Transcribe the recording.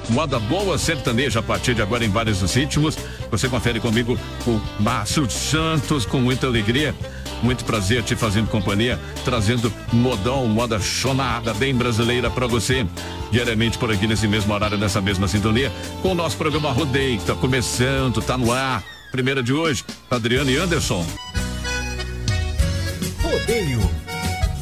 moda boa sertaneja a partir de agora em vários ritmos. Você confere comigo o Márcio Santos com muita alegria. Muito prazer te fazendo companhia, trazendo modão, moda chonada, bem brasileira pra você. Diariamente por aqui nesse mesmo horário, nessa mesma sintonia, com o nosso programa Rodeio, que tá começando, tá no ar. Primeira de hoje, Adriano e Anderson. Rodeio